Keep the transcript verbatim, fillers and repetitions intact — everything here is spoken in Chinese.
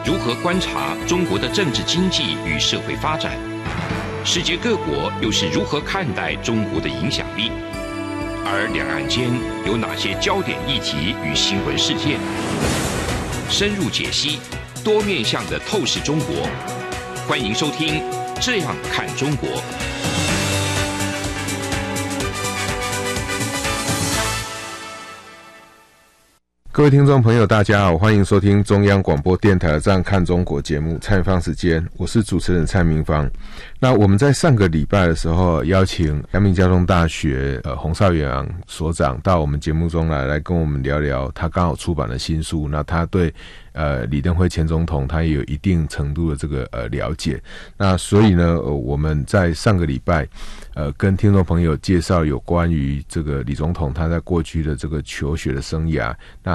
如何观察中国的政治经济与社会发展？世界各国又是如何看待中国的影响力？而两岸间有哪些焦点议题与新闻事件？深入解析，多面向的透视中国。欢迎收听《这样看中国》。 各位听众朋友大家好，欢迎收听中央广播电台的《这样看中国》节目，蔡明芳时间，我是主持人蔡明芳。那我们在上个礼拜的时候邀请阳明交通大学呃洪少元所长到我们节目中来，来跟我们聊聊他刚好出版的新书，那他对呃李登辉前总统他也有一定程度的这个呃了解。那所以呢、呃、我们在上个礼拜呃跟听众朋友介绍有关于这个李总统他在过去的这个求学的生涯，那